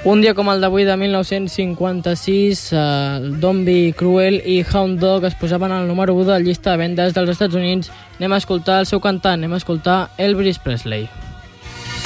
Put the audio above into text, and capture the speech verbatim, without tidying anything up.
Un dia com el d'avui de mil nou-cents cinquanta-sis, eh, Dombey, Cruel i Hound Dog es posaven al número u de la llista de vendes dels Estats Units. Anem a escoltar el seu cantant, anem a escoltar Elvis Presley.